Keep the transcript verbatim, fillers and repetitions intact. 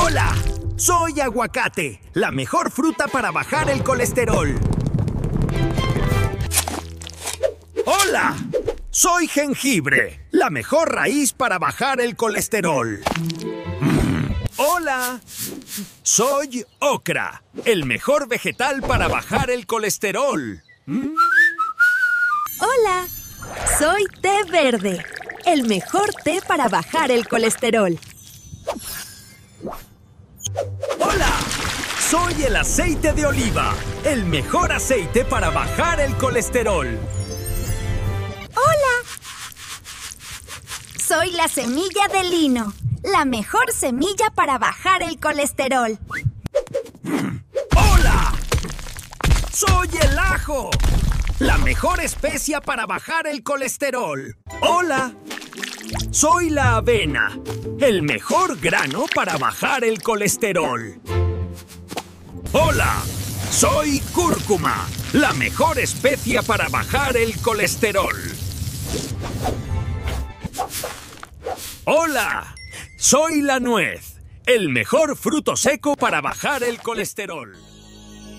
Hola, soy aguacate, la mejor fruta para bajar el colesterol. Hola, soy jengibre, la mejor raíz para bajar el colesterol. Mm. Hola, soy ocra, el mejor vegetal para bajar el colesterol. Mm. Hola, soy té verde, el mejor té para bajar el colesterol. Hola, soy el aceite de oliva, el mejor aceite para bajar el colesterol. Hola, soy la semilla de lino, la mejor semilla para bajar el colesterol. ¡Hola! ¡Soy el ajo! La mejor especia para bajar el colesterol. ¡Hola! Soy la avena, el mejor grano para bajar el colesterol. ¡Hola! Soy cúrcuma, la mejor especia para bajar el colesterol. ¡Hola! Soy la nuez, el mejor fruto seco para bajar el colesterol.